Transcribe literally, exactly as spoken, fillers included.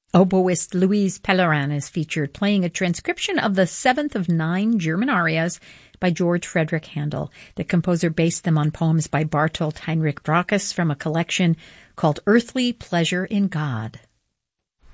Oboist Louise Pellerin is featured playing a transcription of the seventh of nine German arias by George Frederick Handel. The composer based them on poems by Bartolt Heinrich Brachus from a collection called Earthly Pleasure in God.